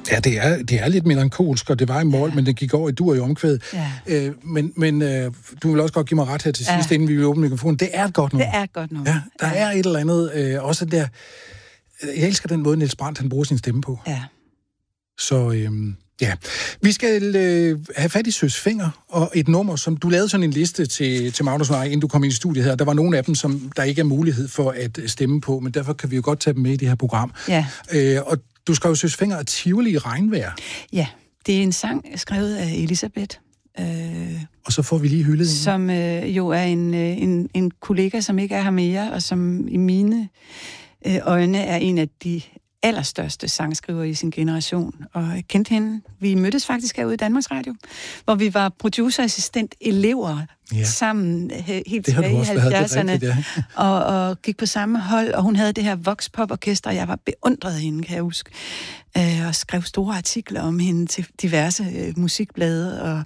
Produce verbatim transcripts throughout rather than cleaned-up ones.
Ja, det er, det er lidt melankolsk, og det var i mål, ja. Men det gik over i dur i omkvæd. Ja. Øh, men men øh, du vil også godt give mig ret her til sidst, ja. Inden vi vil åbne mikrofonen. Det er et godt nummer. Det er et godt nummer. Ja, der ja. er et eller andet, øh, også der... Jeg elsker den måde, Niels Brandt, han bruger sin stemme på. Ja. Så... Øh, Ja, vi skal øh, have fat i Søs Fenger, og et nummer, som du lavede sådan en liste til, til Magnus og mig, inden du kom ind i studiet her. Der var nogle af dem, som der ikke er mulighed for at stemme på, men derfor kan vi jo godt tage dem med i det her program. Ja. Øh, og du skrev Søs Fenger af Tivoli i regnvejr. Ja, det er en sang skrevet af Elisabeth. Øh, og så får vi lige hyldet som øh, jo er en, en, en kollega, som ikke er her mere, og som i mine øh, øjne er en af de allerstørste sangskriver i sin generation, og jeg kendte hende. Vi mødtes faktisk herude i Danmarks Radio, hvor vi var producerassistent elever ja. sammen helt tilbage i halvfjerdserne, ja. og, og gik på samme hold, og hun havde det her Vox-pop-orkester, og jeg var beundret af hende, kan jeg huske, øh, og skrev store artikler om hende til diverse øh, musikblade, og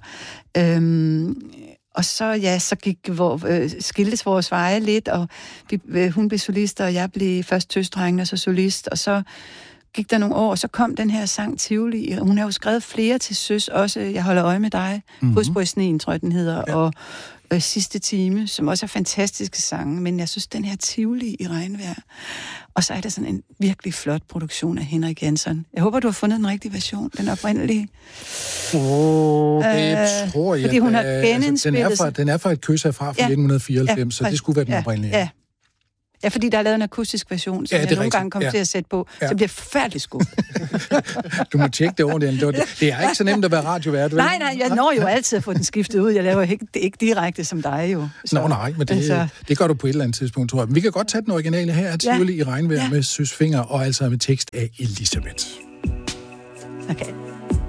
øhm, Og så, ja, så gik hvor, øh, skiltes vores veje lidt, og vi, øh, hun blev solist, og jeg blev først tøstdrengen, og så solist, og så gik der nogle år, og så kom den her sang Tivoli. Hun har jo skrevet flere til Søs, også Jeg holder øje med dig, mm-hmm. Fodspor i sneen, tror jeg, den hedder, ja. og øh, Sidste time, som også er fantastiske sange, men jeg synes, den her Tivoli i regnvejr, og så er det sådan en virkelig flot produktion af Henrik Jansson. Jeg håber, du har fundet den rigtige version, den oprindelige. Åh, oh, det øh, tror jeg. Fordi hun har genindspillet... Altså, den, er fra, den er fra et kys herfra fra ja, nitten fireoghalvfems, ja, så det skulle være den oprindelige. Ja, ja, fordi der er lavet en akustisk version, som ja, jeg nogle rigtigt. gange kom ja. til at sætte på, ja. så bliver forfærdeligt skuffet. Du må tjekke det ordentligt. Det, det er ikke så nemt at være radiovært, vel? Nej, nej, jeg når jo altid at få den skiftet ud. Jeg laver ikke, det ikke direkte som dig, jo. Så, Nå, nej, men det, altså, det gør du på et eller andet tidspunkt, tror jeg. Men vi kan godt tage den originale her, at Tivoli ja. i regnvejr ja. med Søs Fenger, og altså med tekst af Elisabeth. Okay.